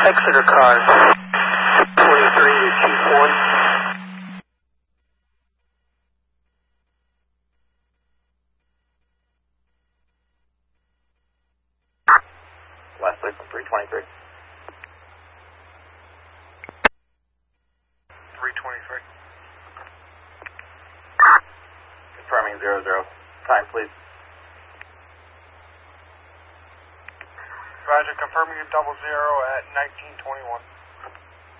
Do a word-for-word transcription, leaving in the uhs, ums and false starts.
Exeter cars. twenty-three to Chief one. Wesley from three twenty-three. three twenty-three. Confirming zero zero. Time, please. Roger, confirming a double zero at nineteen twenty-one.